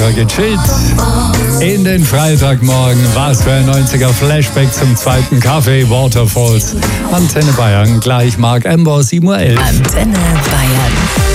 Schlager gechillt. In den Freitagmorgen, was für ein 90er Flashback zum zweiten Kaffee, Waterfalls. Antenne Bayern, gleich Marc Ember, 7:11 Uhr. Antenne Bayern.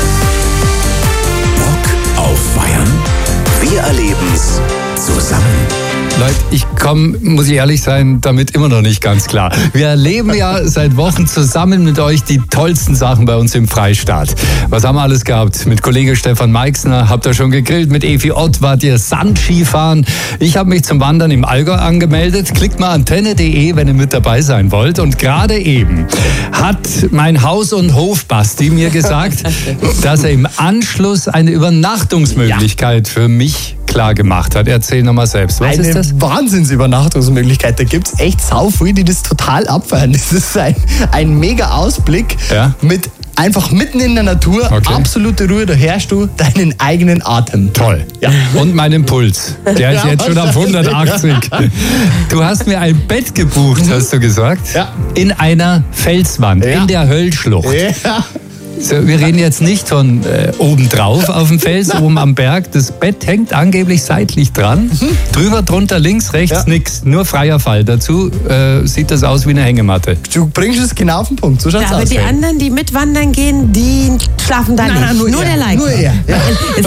Bock auf Bayern? Wir erleben's zusammen. Leute, ich komme, muss ich ehrlich sein, damit immer noch nicht ganz klar. Wir erleben ja seit Wochen zusammen mit euch die tollsten Sachen bei uns im Freistaat. Was haben wir alles gehabt? Mit Kollege Stefan Meixner habt ihr schon gegrillt, mit Evi Ott wart ihr Sandskifahren. Ich habe mich zum Wandern im Allgäu angemeldet. Klickt mal antenne.de, wenn ihr mit dabei sein wollt. Und gerade eben hat mein Haus- und Hofbasti mir gesagt, dass er im Anschluss eine Übernachtungsmöglichkeit für mich klar gemacht hat. Erzähl nochmal selbst. Was ist das? Eine Wahnsinnsübernachtungsmöglichkeit. Da gibt es echt sau viele, die das total abfeiern. Das ist ein mega Ausblick mit einfach mitten in der Natur, absolute Ruhe, da hörst du deinen eigenen Atem. Toll. Ja. Und meinen Puls. Der ist jetzt schon auf 180. Du hast mir ein Bett gebucht, hast du gesagt? Ja. In einer Felswand, in der Höllschlucht. Ja. So, wir reden jetzt nicht von obendrauf auf dem Fels, oben am Berg. Das Bett hängt angeblich seitlich dran. Drüber, drunter, links, rechts, nix. Nur freier Fall. Dazu sieht das aus wie eine Hängematte. Du bringst es genau auf den Punkt. So schaut's aus. Aber die anderen, die mitwandern gehen, die schlafen da nicht. Nur der Leiter. Nur er. Ja. Jetzt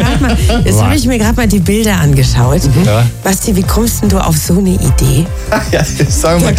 habe ich mir gerade mal die Bilder angeschaut. Ja. Basti, wie kommst denn du auf so eine Idee? Ja, sag mal.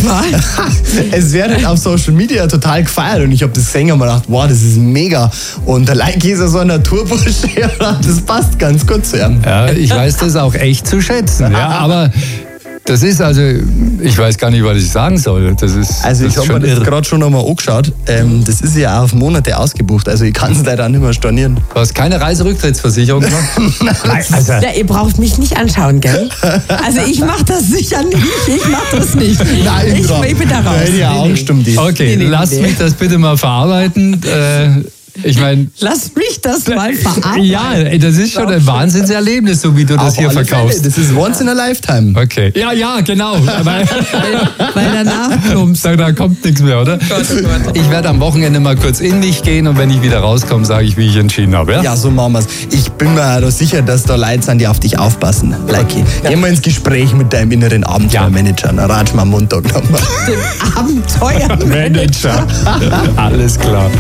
Es wird halt auf Social Media total gefeiert und ich habe das gesehen und mir gedacht, wow, das ist mega. Und der Leike ist ja so ein Naturbursche, das passt ganz gut zu ihm. Ja, ich weiß das auch echt zu schätzen. Ja, aber das ist also, ich weiß gar nicht, was ich sagen soll. Das ist, also das ich habe mir das gerade schon nochmal angeschaut. Das ist ja auch auf Monate ausgebucht. Also ich kann es leider auch nicht mehr stornieren. Du hast keine Reiserücktrittsversicherung gemacht? Also, ja, ihr braucht mich nicht anschauen, gell? Also ich mache das sicher nicht. Ich mache das nicht. Nein, ich bin da raus. Ja, Angst um die. Okay, lasst mich das bitte mal verarbeiten. Ich meine, lass mich das mal verarbeiten. Ja, das ist schon ein Wahnsinnserlebnis, so wie du das hier verkaufst. Das ist once in a lifetime. Okay. Ja, genau. Weil danach plumpst. Da kommt nichts mehr, oder? Ich werde am Wochenende mal kurz in dich gehen und wenn ich wieder rauskomme, sage ich, wie ich entschieden habe. Ja? Ja, so machen wir's. Ich bin mir da sicher, dass da Leute sind, die auf dich aufpassen. Leiki, geh mal ins Gespräch mit deinem inneren Abenteuermanager. Dann ratsch mal am Montag nochmal. Den Abenteuermanager. Alles klar.